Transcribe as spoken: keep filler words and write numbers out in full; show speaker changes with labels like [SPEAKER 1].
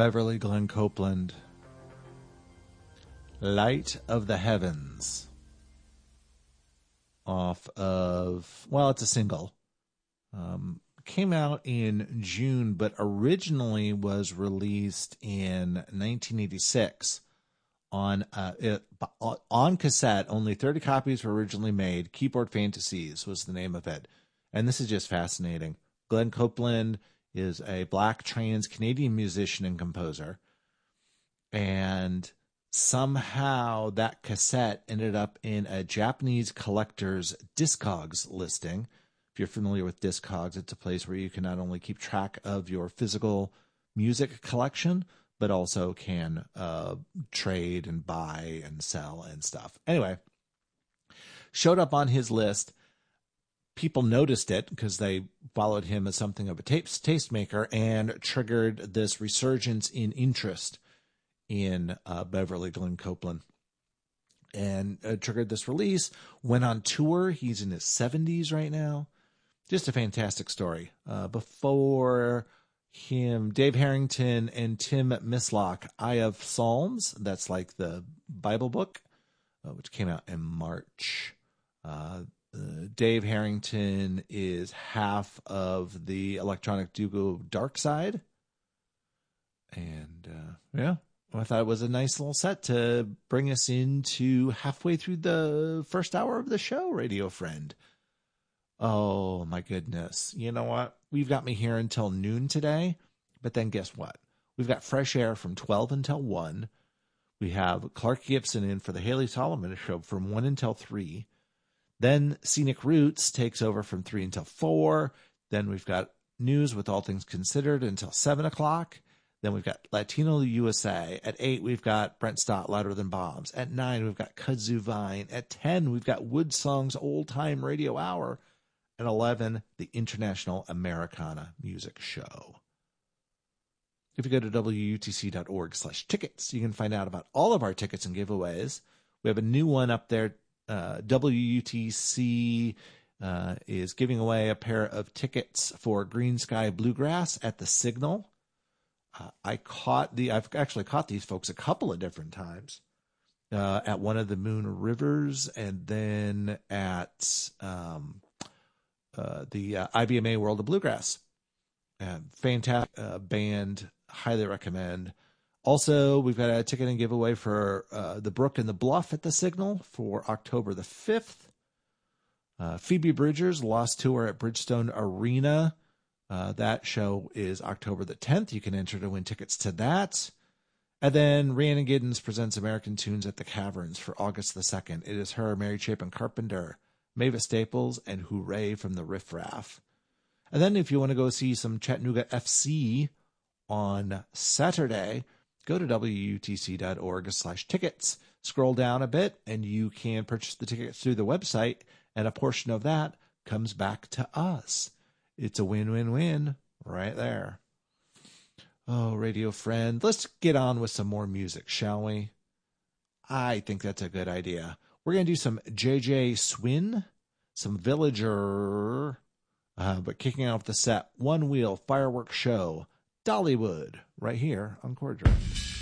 [SPEAKER 1] Beverly Glenn Copeland, Light of the Heavens, off of, well, it's a single. Um, came out in June, but originally was released in nineteen eighty-six on uh, it, on cassette. Only thirty copies were originally made. Keyboard Fantasies was the name of it. And this is just fascinating. Glenn Copeland is a black trans Canadian musician and composer. And somehow that cassette ended up in a Japanese collector's Discogs listing. If you're familiar with Discogs, it's a place where you can not only keep track of your physical music collection, but also can uh, trade and buy and sell and stuff. Anyway, showed up on his list. People noticed it because they followed him as something of a taste tastemaker and triggered this resurgence in interest in uh, Beverly Glenn Copeland. And uh, triggered this release, went on tour. He's in his seventies right now. Just a fantastic story. Uh, before him, Dave Harrington and Tim Mislock, Eye of Psalms. That's like the Bible book, uh, which came out in March. Uh, uh, Dave Harrington is half of the electronic duo Dark Side. And uh, yeah, I thought it was a nice little set to bring us into halfway through the first hour of the show, Radio Friend. Oh, my goodness. You know what? We've got me here until noon today, but then guess what? We've got Fresh Air from twelve until one. We have Clark Gibson in for the Haley Solomon Show from one until three. Then Scenic Roots takes over from three until four. Then we've got news with All Things Considered until seven o'clock. Then we've got Latino U S A. At eight, we've got Brent Stott, Louder Than Bombs. At nine, we've got Kudzu Vine. At ten, we've got Wood Song's Old Time Radio Hour. At eleven, the International Americana Music Show. If you go to W U T C dot org slash tickets, you can find out about all of our tickets and giveaways. We have a new one up there. Uh, W U T C uh, is giving away a pair of tickets for Green Sky Bluegrass at the Signal. Uh, I caught the, I've actually caught these folks a couple of different times uh, at one of the Moon Rivers and then at um, uh, the uh, I B M A World of Bluegrass. Uh, fantastic uh, band, highly recommend. Also, we've got a ticket and giveaway for uh, the Brook and the Bluff at the Signal for October the fifth. Uh, Phoebe Bridgers' Lost Tour at Bridgestone Arena. Uh, that show is October the tenth. You can enter to win tickets to that. And then Rhiannon Giddens presents American Tunes at the Caverns for August the second. It is her, Mary Chapin Carpenter, Mavis Staples, and Hooray from the Riff Raff. And then if you want to go see some Chattanooga F C on Saturday, go to W U T C dot org slash tickets. Scroll down a bit, and you can purchase the tickets through the website, and a portion of that comes back to us. It's a win-win-win right there. Oh, radio friend, let's get on with some more music, shall we? I think that's a good idea. We're going to do some J J Swin, some Villager, uh, but kicking off the set, One Wheel Fireworks Show, Dollywood, right here on Chord Drive.